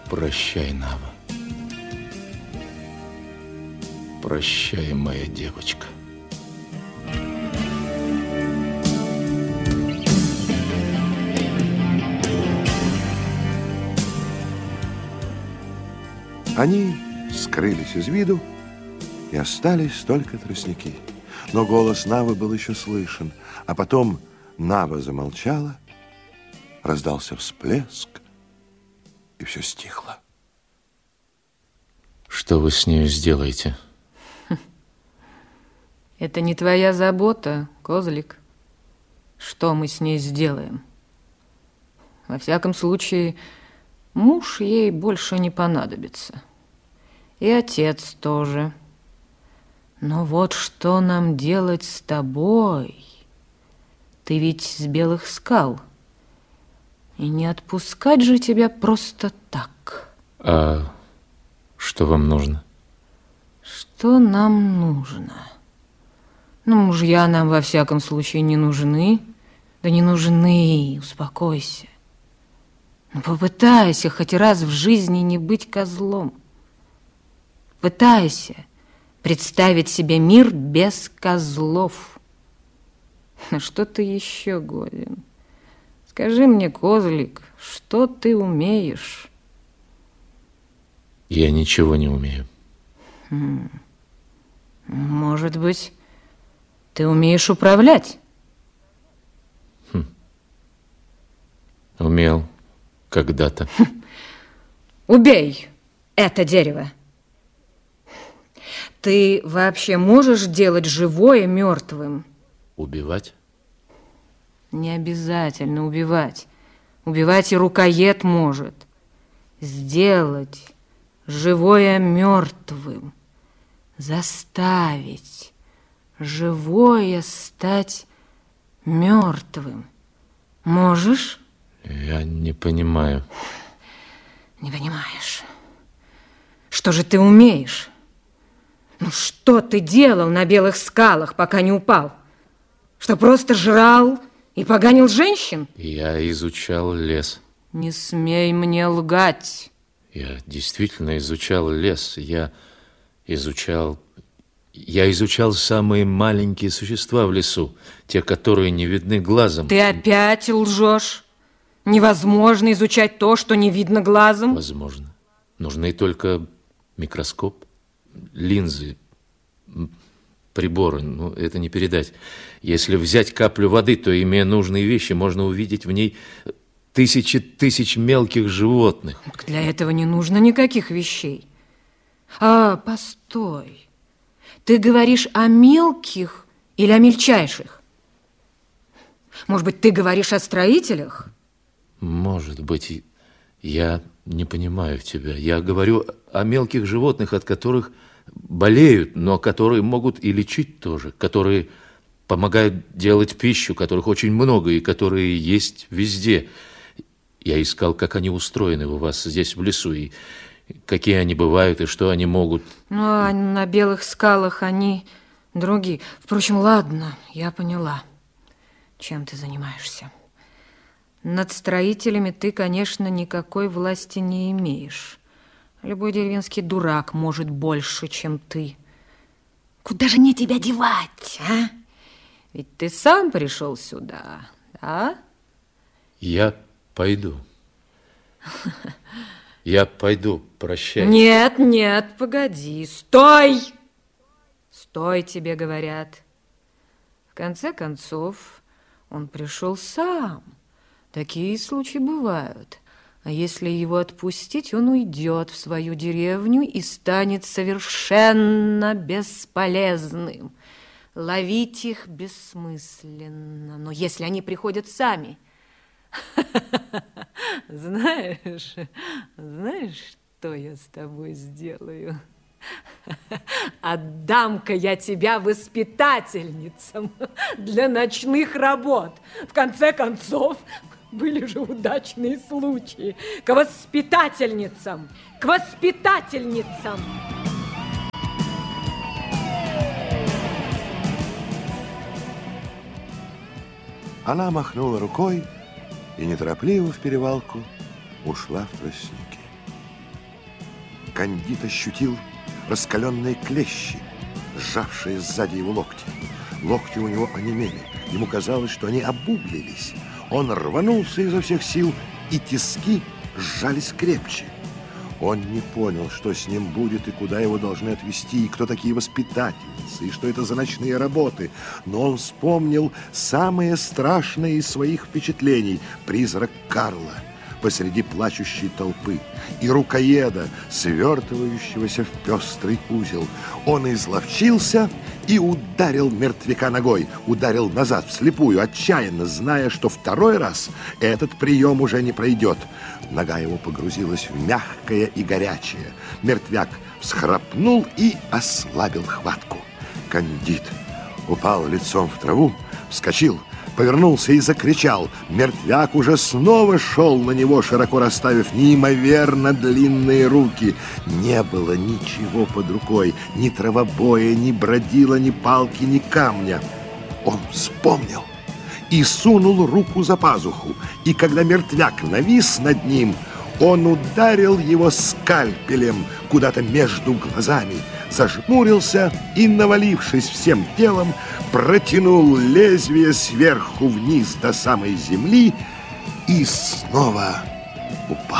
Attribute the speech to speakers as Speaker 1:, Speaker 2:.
Speaker 1: Прощай, Нава. Прощай, моя девочка.
Speaker 2: Они скрылись из виду, и остались только тростники. Но голос Навы был еще слышен, а потом Нава замолчала, раздался всплеск, и все стихло.
Speaker 1: Что вы с нею сделаете?
Speaker 3: Это не твоя забота, козлик. Что мы с ней сделаем? Во всяком случае, муж ей больше не понадобится. И отец тоже. Но вот что нам делать с тобой? Ты ведь с Белых скал. И не отпускать же тебя просто так.
Speaker 1: А что вам нужно?
Speaker 3: Что нам нужно? Ну, мужья нам во всяком случае не нужны. Да не нужны, успокойся. Ну, попытайся хоть раз в жизни не быть козлом. Пытайся представить себе мир без козлов. На что ты еще годен? Скажи мне, козлик, что ты умеешь?
Speaker 1: Я ничего не умею.
Speaker 3: Может быть, ты умеешь управлять?
Speaker 1: Умел когда-то.
Speaker 3: Убей это дерево. Ты вообще можешь делать живое мертвым?
Speaker 1: Убивать?
Speaker 3: Не обязательно убивать. Убивать и рукоед может. Сделать живое мертвым. Заставить живое стать мертвым. Можешь?
Speaker 1: Я не понимаю.
Speaker 3: Не понимаешь. Что же ты умеешь? Ну, что ты делал на Белых скалах, пока не упал? Что, просто жрал и поганил женщин?
Speaker 1: Я изучал лес.
Speaker 3: Не смей мне лгать.
Speaker 1: Я действительно изучал лес. Я изучал самые маленькие существа в лесу, те, которые не видны глазом.
Speaker 3: Ты опять лжешь? Невозможно изучать то, что не видно глазом?
Speaker 1: Возможно. Нужны только микроскоп, линзы, приборы. Ну, это не передать. Если взять каплю воды, то, имея нужные вещи, можно увидеть в ней тысячи тысяч мелких животных.
Speaker 3: Для этого не нужно никаких вещей. Постой. Ты говоришь о мелких или о мельчайших? Может быть, ты говоришь о строителях?
Speaker 1: Может быть, я не понимаю тебя. Я говорю о мелких животных, от которых болеют, но которые могут и лечить тоже, которые помогают делать пищу, которых очень много и которые есть везде. Я искал, как они устроены у вас здесь в лесу, и какие они бывают, и что они могут.
Speaker 3: Ну, а на Белых скалах они другие. Впрочем, ладно, я поняла, чем ты занимаешься. Над строителями ты, конечно, никакой власти не имеешь. Любой деревенский дурак может больше, чем ты. Куда же мне тебя девать, а? Ведь ты сам пришел сюда, да?
Speaker 1: Я пойду. Я пойду, прощай.
Speaker 3: Нет, нет, погоди, стой! Стой, тебе говорят. В конце концов, он пришел сам. Такие случаи бывают. А если его отпустить, он уйдет в свою деревню и станет совершенно бесполезным. Ловить их бессмысленно. Но если они приходят сами... Знаешь, что я с тобой сделаю? Отдам-ка я тебя воспитательницам для ночных работ. В конце концов, были же удачные случаи. К воспитательницам! К воспитательницам!
Speaker 2: Она махнула рукой и неторопливо в перевалку ушла в тростники. Кандид ощутил раскаленные клещи, сжавшие сзади его локти. Локти у него онемели. Ему казалось, что они обуглились. Он рванулся изо всех сил, и тиски сжались крепче. Он не понял, что с ним будет и куда его должны отвезти, и кто такие воспитательницы, и что это за ночные работы. Но он вспомнил самое страшное из своих впечатлений – призрак Карла посреди плачущей толпы и рукоеда, свертывающегося в пестрый узел. Он изловчился и ударил мертвяка ногой, ударил назад вслепую, отчаянно, зная, что второй раз этот прием уже не пройдет. Нога его погрузилась в мягкое и горячее. Мертвяк всхрапнул и ослабил хватку. Кандид упал лицом в траву, вскочил, повернулся и закричал. Мертвяк уже снова шел на него, широко расставив неимоверно длинные руки. Не было ничего под рукой, ни травобоя, ни бродила, ни палки, ни камня. Он вспомнил и сунул руку за пазуху. И когда мертвяк навис над ним, он ударил его скальпелем куда-то между глазами, зажмурился и, навалившись всем телом, протянул лезвие сверху вниз до самой земли и снова упал.